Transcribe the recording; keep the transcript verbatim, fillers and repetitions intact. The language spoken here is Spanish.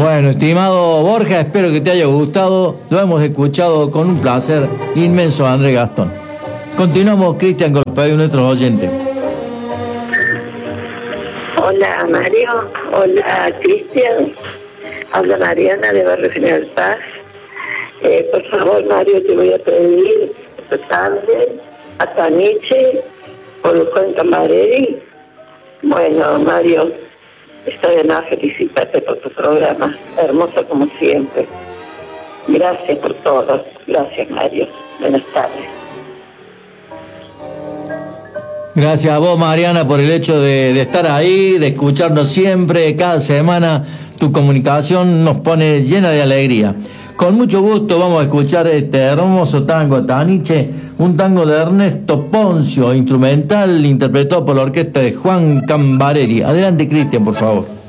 Bueno, estimado Borja, espero que te haya gustado. Lo hemos escuchado con un placer inmenso a Andrés Gastón. Continuamos, Cristian, con los pedidos de nuestros oyentes. Hola, Mario. Hola, Cristian. Habla Mariana de Barrio General Paz. Eh, por favor, Mario, te voy a pedir esta tarde a Taniche por el Juan Cambarelli. Bueno, Mario, estoy de nada, felicitarte por tu programa, hermoso como siempre. Gracias por todo. Gracias, Mario. Buenas tardes. Gracias a vos, Mariana, por el hecho de, de estar ahí, de escucharnos siempre, cada semana. Tu comunicación nos pone llena de alegría. Con mucho gusto vamos a escuchar este hermoso tango, Taniche, un tango de Ernesto Poncio, instrumental, interpretado por la orquesta de Juan Cambarelli. Adelante, Cristian, por favor.